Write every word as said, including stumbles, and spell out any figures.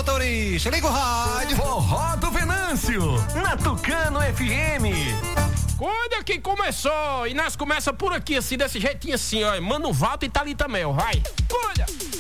motorista, liga o rádio. Forró do Venâncio, na Tucano F M. Cuida que começou, e nós começa por aqui, assim, desse jeitinho assim, ó, Mano Valdo e Thalita Mel, vai. Cuida.